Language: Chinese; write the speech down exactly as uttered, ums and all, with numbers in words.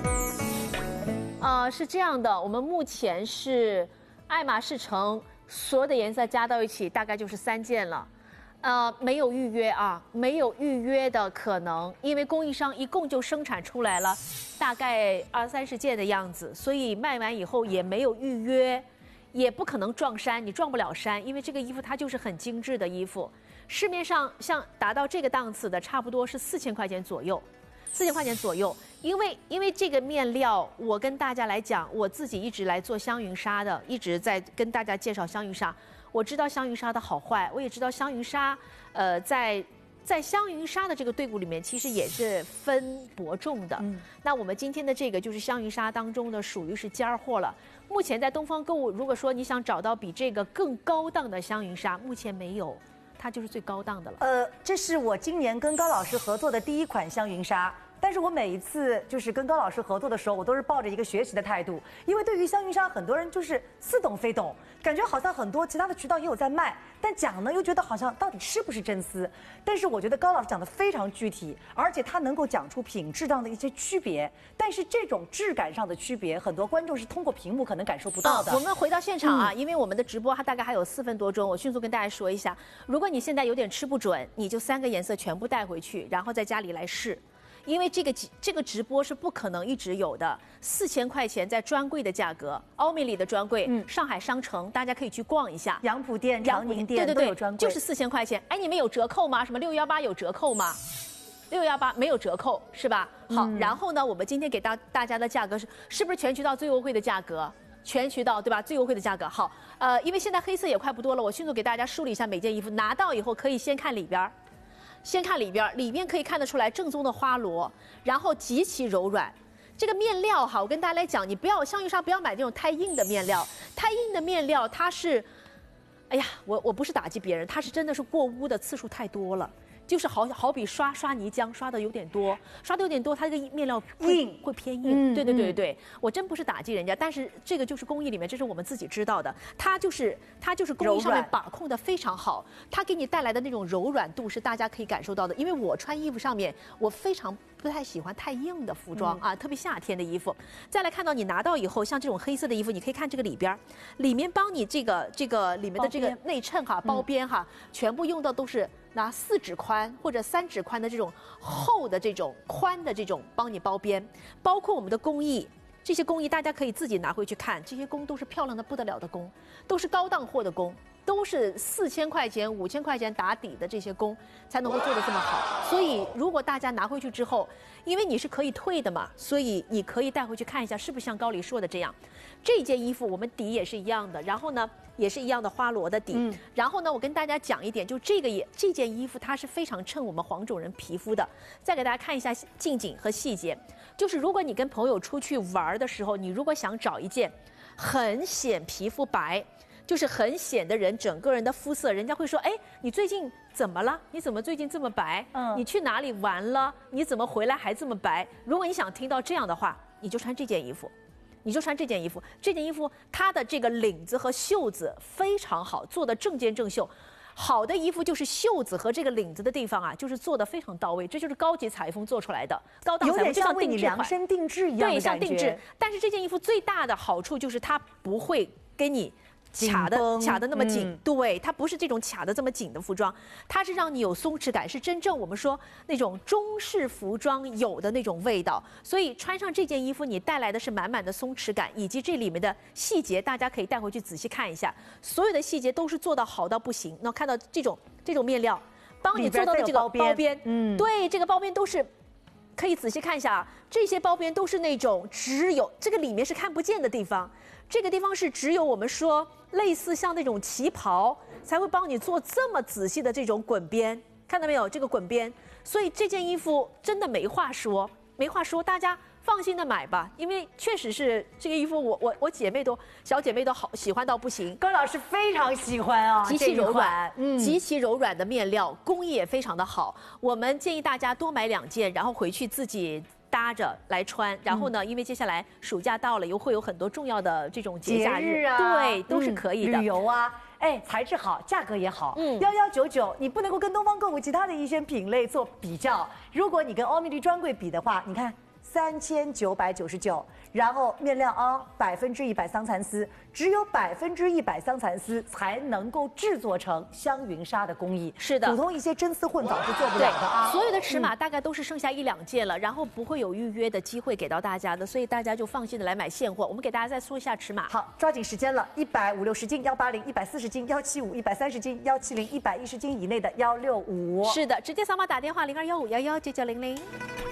呃，是这样的，我们目前是爱马仕城所有的颜色加到一起，大概就是三件了。呃，没有预约啊，没有预约的可能，因为供应商一共就生产出来了大概二三十件的样子，所以卖完以后也没有预约，也不可能撞衫，你撞不了衫，因为这个衣服它就是很精致的衣服。市面上像达到这个档次的，差不多是四千块钱左右。四千块钱左右，因为因为这个面料，我跟大家来讲，我自己一直来做香云纱的，一直在跟大家介绍香云纱。我知道香云纱的好坏，我也知道香云纱，呃，在在香云纱的这个队伍里面，其实也是分伯仲的。嗯，那我们今天的这个就是香云纱当中的属于是尖儿货了。目前在东方购物，如果说你想找到比这个更高档的香云纱，目前没有。它就是最高档的了。 呃，这是我今年跟高老师合作的第一款香云纱。但是我每一次就是跟高老师合作的时候，我都是抱着一个学习的态度，因为对于香云纱，很多人就是似懂非懂，感觉好像很多其他的渠道也有在卖，但讲呢又觉得好像到底是不是真丝。但是我觉得高老师讲的非常具体，而且他能够讲出品质上的一些区别。但是这种质感上的区别，很多观众是通过屏幕可能感受不到的。 哦、我们回到现场啊，嗯、因为我们的直播它大概还有四分多钟，我迅速跟大家说一下，如果你现在有点吃不准，你就三个颜色全部带回去，然后在家里来试。因为这个这个直播是不可能一直有的，四千块钱在专柜的价格，奥美里的专柜，嗯，上海商城大家可以去逛一下， 杨浦店、长宁店对对对都有专柜， 就是四千块钱。哎，你们有折扣吗？什么六幺八有折扣吗？六幺八没有折扣是吧？好，嗯、然后呢，我们今天给大大家的价格是是不是全渠道最优惠的价格？全渠道对吧？最优惠的价格。好，呃，因为现在黑色也快不多了，我迅速给大家梳理一下每件衣服，拿到以后可以先看里边。先看里边，里边可以看得出来正宗的花螺，然后极其柔软。这个面料哈，我跟大家来讲，你不要香云纱不要买这种太硬的面料，太硬的面料它是，哎呀，我我不是打击别人，它是真的是过污的次数太多了。就是好好比刷刷泥浆刷的有点多，刷的有点多，它这个面料硬会偏硬。嗯、对对对对，我真不是打击人家，但是这个就是工艺里面，这是我们自己知道的，它就是它就是工艺上面把控的非常好，它给你带来的那种柔软度是大家可以感受到的。因为我穿衣服上面，我非常不太喜欢太硬的服装、嗯、啊，特别夏天的衣服。再来看到你拿到以后，像这种黑色的衣服，你可以看这个里边，里面帮你这个这个里面的这个内衬哈、包边哈，嗯、全部用的都是。拿四指宽或者三指宽的这种厚的这种宽的这种帮你包边，包括我们的工艺，这些工艺大家可以自己拿回去看，这些工都是漂亮的不得了的工，都是高档货的工，都是四千块钱、五千块钱打底的这些工才能够做得这么好。所以如果大家拿回去之后，因为你是可以退的嘛，所以你可以带回去看一下是不是像高黎说的这样。这件衣服我们底也是一样的，然后呢也是一样的花螺的底，嗯、然后呢我跟大家讲一点，就这个也这件衣服它是非常衬我们黄种人皮肤的。再给大家看一下近景和细节，就是如果你跟朋友出去玩的时候，你如果想找一件很显皮肤白，就是很显的人整个人的肤色，人家会说，哎，你最近怎么了？你怎么最近这么白？嗯，你去哪里玩了？你怎么回来还这么白？如果你想听到这样的话，你就穿这件衣服。你就穿这件衣服，这件衣服它的这个领子和袖子非常好，做的正肩正袖。好的衣服就是袖子和这个领子的地方啊，就是做的非常到位，这就是高级裁缝做出来的，高档裁缝就像为你量身定制一样的感觉。 对，像定制。但是这件衣服最大的好处就是它不会给你卡的卡的那么紧，嗯、对，它不是这种卡的这么紧的服装，它是让你有松弛感，是真正我们说那种中式服装有的那种味道。所以穿上这件衣服，你带来的是满满的松弛感，以及这里面的细节，大家可以带回去仔细看一下，所有的细节都是做到好到不行。那看到这种这种面料，帮你做到的这个包边，包边嗯，对，这个包边都是。可以仔细看一下啊，这些包边都是那种只有这个里面是看不见的地方，这个地方是只有我们说类似像那种旗袍才会帮你做这么仔细的这种滚边，看到没有？这个滚边，所以这件衣服真的没话说，没话说，大家放心的买吧，因为确实是这个衣服我，我我我姐妹都小姐妹都好喜欢到不行。 高老师非常喜欢啊， 极其柔软，嗯，极其柔软的面料，工艺也非常的好。我们建议大家多买两件，然后回去自己搭着来穿。然后呢，嗯、因为接下来暑假到了，又会有很多重要的这种节假日， 节日啊， 对，都是可以的。 嗯、旅游啊。哎，材质好，价格也好，嗯，幺幺九九，你不能够跟东方购物其他的一些品类做比较。如果你跟欧米丽专柜比的话，你看三千九百九十九，然后面料凹百分之一百桑蚕丝，只有百分之一百桑蚕丝才能够制作成香云纱的工艺。 是的， 普通一些真丝混纺是做不了的啊。 所有的尺码大概都是剩下一两件了，然后不会有预约的机会给到大家的，所以大家就放心的来买现货。我们给大家再说一下尺码。 好，抓紧时间了，一百五六十斤幺八零，一百四十斤幺七五，一百三十斤幺七零，一百一十斤以内的幺六五。 是的，直接扫码打电话零二幺五幺幺九九零零。